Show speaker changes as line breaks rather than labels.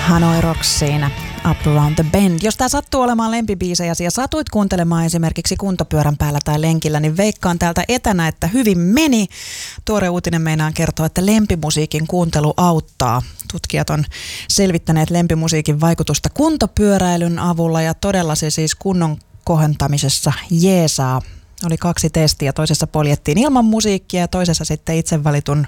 Hanoi Rocksiin Up Around the Bend. Jos tää sattuu olemaan lempibiisejäsi ja satuit kuuntelemaan esimerkiksi kuntopyörän päällä tai lenkillä, niin veikkaan täältä etänä, että hyvin meni. Tuore uutinen meinaan kertoo, että lempimusiikin kuuntelu auttaa. Tutkijat on selvittäneet lempimusiikin vaikutusta kuntopyöräilyn avulla ja todella se siis kunnon kohentamisessa jeesaa. Oli 2 testiä, toisessa poljettiin ilman musiikkia ja toisessa sitten itse valitun